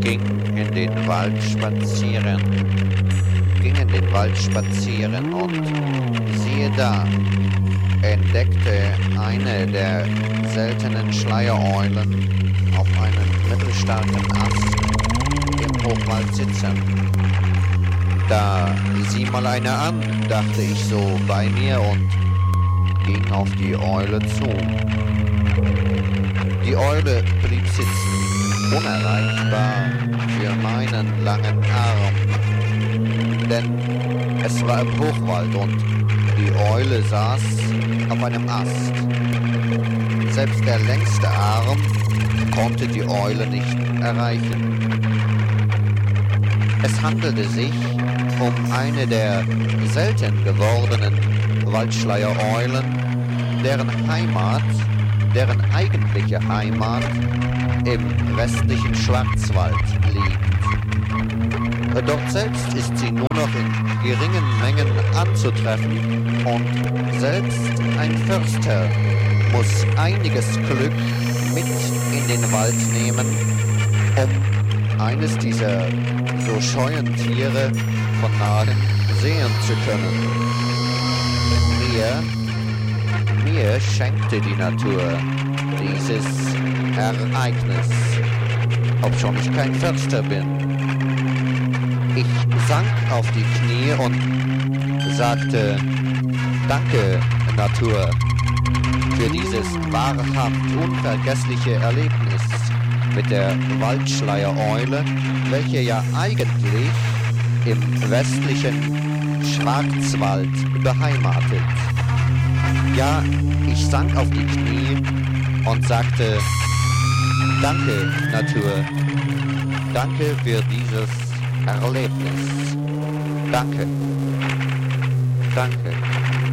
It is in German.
ging in den Wald spazieren und siehe da, entdeckte eine der seltenen Schleiereulen auf einem mittelstarken Ast im Hochwald sitzen. Da sieh mal eine an, dachte ich so bei mir und ging auf die Eule zu. Die Eule blieb sitzen, unerreichbar für meinen langen Arm, denn es war im Hochwald und die Eule saß auf einem Ast. Selbst der längste Arm konnte die Eule nicht erreichen. Es handelte sich um eine der selten gewordenen Waldschleiereulen, deren eigentliche Heimat im westlichen Schwarzwald liegt. Dort selbst ist sie nur noch in geringen Mengen anzutreffen und selbst ein Förster muss einiges Glück mit in den Wald nehmen, um eines dieser so scheuen Tiere von nahem sehen zu können. Mir schenkte die Natur dieses Ereignis, obschon ich kein Förster bin. Ich sank auf die Knie und sagte, danke, Natur, für dieses wahrhaft unvergessliche Erlebnis mit der Waldschleiereule, welche ja eigentlich im westlichen Schwarzwald beheimatet. Ja, ich sank auf die Knie und sagte, danke, Natur, danke für dieses Erlebnis. Danke. Danke.